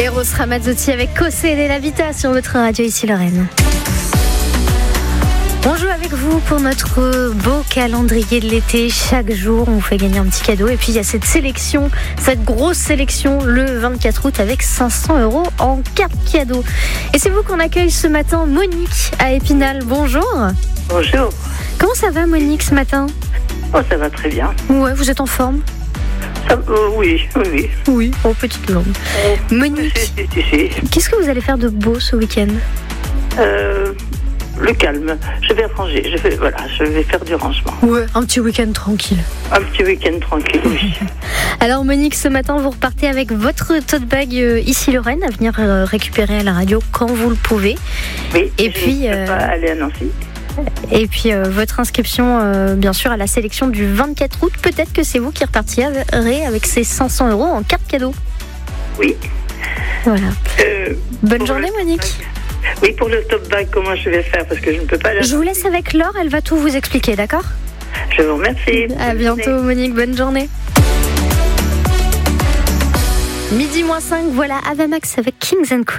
Eros Ramazzotti avec Cossé et l'Habitat sur votre radio ici Lorraine. On joue avec vous pour notre beau calendrier de l'été. Chaque jour, on vous fait gagner un petit cadeau. Et puis, il y a cette sélection, cette grosse sélection le 24 août avec 500 € en carte cadeau. Et c'est vous qu'on accueille ce matin, Monique à Épinal. Bonjour. Bonjour. Comment ça va, Monique, ce matin ? Oh, ça va très bien. Ouais, vous êtes en forme ? Oui. Oui, oh, petite langue. Monique, Si. qu'est-ce que vous allez faire de beau ce week-end ? Le calme. Je vais ranger. Je vais faire du rangement. Ouais, un petit week-end tranquille. Un petit week-end tranquille, oui. Alors Monique, ce matin, vous repartez avec votre tote bag ici Lorraine à venir récupérer à la radio quand vous le pouvez. Oui. Et puis, je ne peux pas aller à Nancy. Et puis votre inscription, bien sûr, à la sélection du 24 août. Peut-être que c'est vous qui repartirez avec ces 500 € en carte cadeau. Oui. Voilà. Bonne journée, Monique. Oui, pour le top bag, comment je vais faire ? Parce que je ne peux pas aller. Je vous laisse avec Laure, elle va tout vous expliquer, d'accord ? Je vous remercie. À bientôt, Monique. Bonne journée. 12:05, voilà Ava Max avec Kings and Queens.